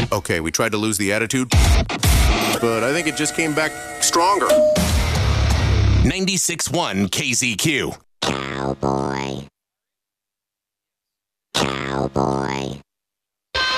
Okay, we tried to lose the attitude, but I think it just came back stronger. 96.1 KZQ. Cowboy.